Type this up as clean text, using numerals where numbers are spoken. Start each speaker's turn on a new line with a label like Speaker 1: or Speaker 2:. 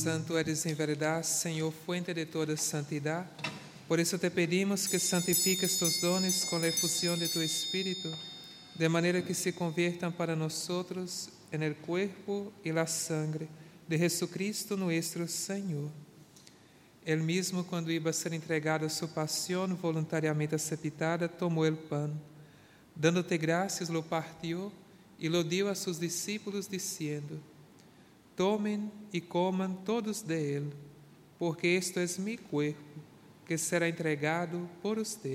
Speaker 1: Santo eres en verdad, Señor, fuente de toda santidad. Por eso te pedimos que santifiques estos dones con la efusión de tu Espíritu, de manera que se conviertan para nosotros en el cuerpo y la sangre de Jesucristo nuestro Señor. Él mismo, cuando iba a ser entregado a su pasión voluntariamente aceptada, tomó el pan. Dándote gracias, lo partió y lo dio a sus discípulos, diciendo: Tomen y coman todos de él, porque esto es mi cuerpo, que será entregado por ustedes.